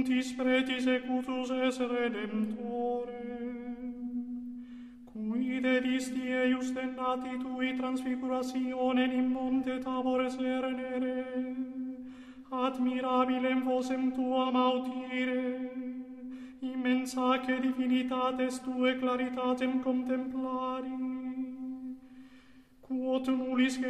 Sanctis pretis ecutus es Redemptore, cui dedisti eius dennati tui transfigurationem in monte Tabor cernere, admirabilem vosem tuam audire, immensaque divinitates tue claritatem contemplari, quod nullis